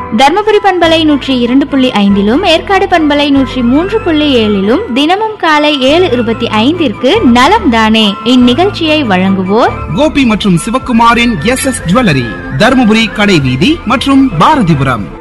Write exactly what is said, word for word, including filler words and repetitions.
தர்மபுரி பண்பலை நூற்றி இரண்டு புள்ளி ஐந்திலும் ஏற்காடு பண்பலை நூற்றி மூன்று புள்ளி ஏழிலும் தினமும் காலை ஏழு இருபத்தி ஐந்திற்கு நலம் தானே இந்நிகழ்ச்சியை வழங்குவோர் கோபி மற்றும் சிவக்குமாரின் எஸ் எஸ் ஜுவல்லரி, தர்மபுரி கடைவீதி மற்றும் பாரதிபுரம்.